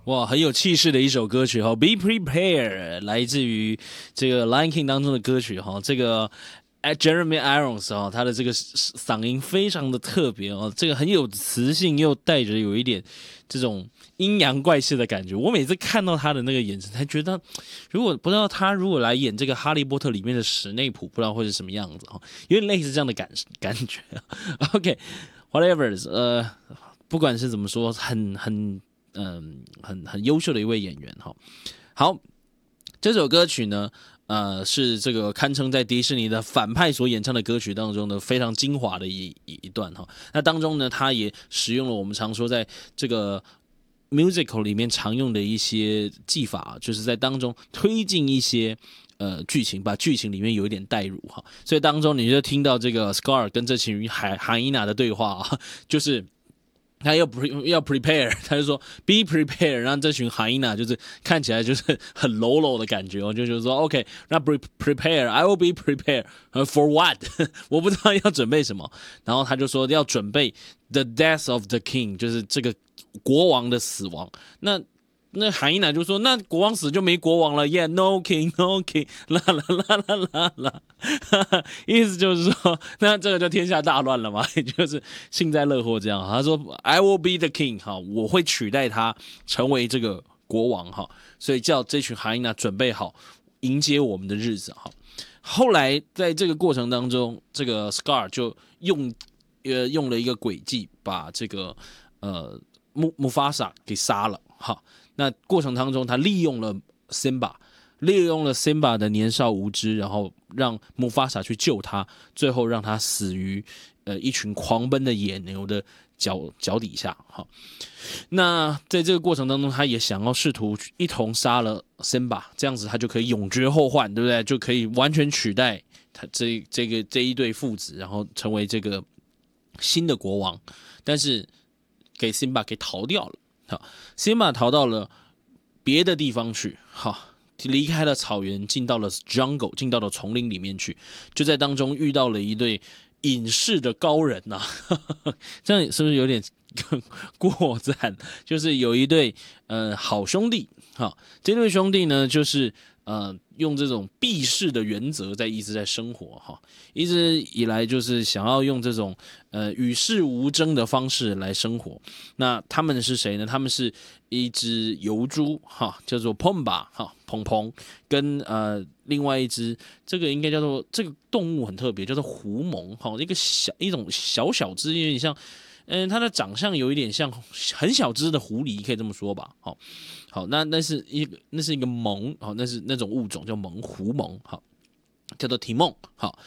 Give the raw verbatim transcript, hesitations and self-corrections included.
哇，很有气势的一首歌曲哈 ，Be Prepared， 来自于这个《Lion King》当中的歌曲哈，这个 Jeremy Irons 哈，他的这个嗓音非常的特别哦，这个很有磁性，又带着有一点这种阴阳怪气的感觉。我每次看到他的那个眼神，才觉得，如果不知道他如果来演这个《哈利波特》里面的史内普，不知道会是什么样子哈，有点类似这样的感感觉。OK，whatever，、呃，不管是怎么说，很很。嗯，很很优秀的一位演员哈。好，这首歌曲呢，呃，是这个堪称在迪士尼的反派所演唱的歌曲当中呢非常精华的一一一段哈。那当中呢，他也使用了我们常说在这个 musical 里面常用的一些技法，就是在当中推进一些呃剧情，把剧情里面有一点带入哈。所以当中你就听到这个 Scar 跟这群海海伊娜的对话啊，就是。他要 pre 要 prepare， 他就说 be prepared， 让这群 hyena 就是看起来就是很 low low 的感觉哦，就就是说 OK， 那 prepare，I will be prepared for what？ 我不知道要准备什么，然后他就说要准备 the death of the king， 就是这个国王的死亡。那那韩一奶就说：“那国王死就没国王了 ，Yeah, no king, no king， 啦啦啦啦啦啦，意思就是说，那这个就天下大乱了嘛，也就是幸灾乐祸这样。他说 I will be the king， 哈，我会取代他成为这个国王哈，所以叫这群韩一奶准备好迎接我们的日子哈。后来在这个过程当中，这个 Scar 就用呃用了一个诡计，把这个呃穆穆法萨给杀了哈。”那过程当中，他利用了 Simba， 利用了 Simba 的年少无知，然后让穆法萨去救他，最后让他死于呃一群狂奔的野牛的脚脚底下。哈，那在这个过程当中，他也想要试图一同杀了 Simba， 这样子他就可以永绝后患，对不对？就可以完全取代他这这个这一对父子，然后成为这个新的国王。但是给 Simba 给逃掉了。好 ，Simba 逃到了别的地方去，好，离开了草原，进到了 jungle， 进到了丛林里面去，就在当中遇到了一对隐士的高人呐、啊，这样是不是有点过赞？就是有一对呃好兄弟，好，这对兄弟呢，就是呃用这种避世的原则在一直在生活哈，一直以来就是想要用这种呃与世无争的方式来生活。那他们是谁呢？他们是一只油猪哈，叫做 Pomba 哈，蓬蓬，跟呃另外一只这个应该叫做这个动物很特别，叫做狐獴哈，一个小一种小小只，有点像。嗯，它的长相有一点像很小只的狐狸，可以这么说吧。好，好，那那是一个那是一个獴，好，那是那种物种叫獴，狐獴，好，叫做提梦，好。